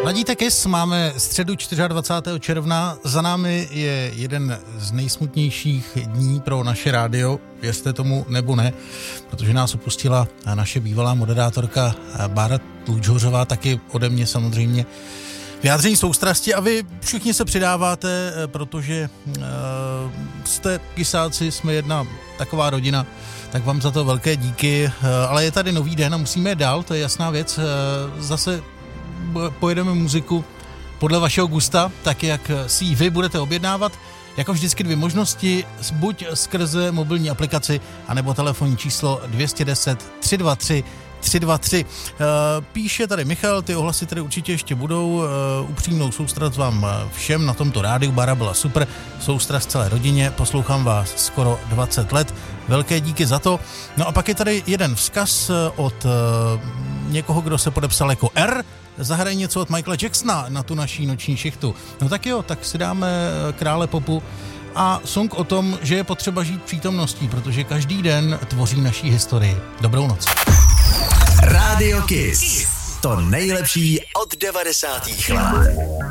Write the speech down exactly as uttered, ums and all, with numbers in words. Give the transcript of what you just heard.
Ladíte Kiss, máme středu dvacátého čtvrtého června, za námi je jeden z nejsmutnějších dní pro naše rádio, věřte tomu nebo ne, protože nás opustila naše bývalá moderátorka Bára Tlučhořová, taky ode mě samozřejmě vyjádření soustrasti a vy všichni se přidáváte, protože uh, jste Kisáci, jsme jedna taková rodina, tak vám za to velké díky, uh, ale je tady nový den a musíme jít dál, to je jasná věc, uh, zase pojedeme muziku podle vašeho gusta, tak jak si ji vy budete objednávat. Jako vždycky dvě možnosti, buď skrze mobilní aplikaci, anebo telefonní číslo dvě jedna nula tři dva tři tři dva tři. Píše tady Michal, ty ohlasy tady určitě ještě budou. Upřímnou soustrast vám všem na tomto rádiu, Bára byla super, soustrast celé rodině, poslouchám vás skoro dvacet let, velké díky za to. No a pak je tady jeden vzkaz od někoho, kdo se podepsal jako R, zahraj něco od Michaela Jacksona na tu naší noční šichtu. No tak jo, tak si dáme Krále popu a song o tom, že je potřeba žít přítomností, protože každý den tvoří naší historii. Dobrou noc. Rádio Kiss. To nejlepší od devadesátých let.